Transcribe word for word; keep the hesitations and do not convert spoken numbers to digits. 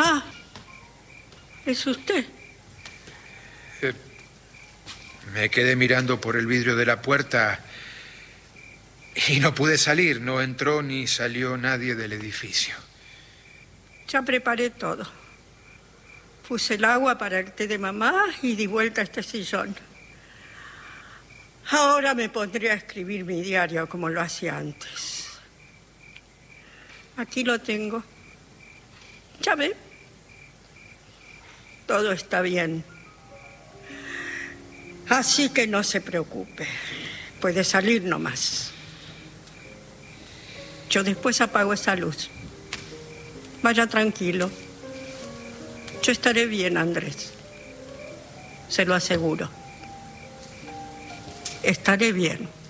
Ah, ¿es usted? Eh, me quedé mirando por el vidrio de la puerta y no pude salir. No entró ni salió nadie del edificio. Ya preparé todo. Puse el agua para el té de mamá y di vuelta a este sillón. Ahora me pondré a escribir mi diario como lo hacía antes. Aquí lo tengo. Ya ve. Todo está bien. Así que no se preocupe. Puede salir nomás. Yo después apago esa luz. Vaya tranquilo. Yo estaré bien, Andrés. Se lo aseguro. Estaré bien.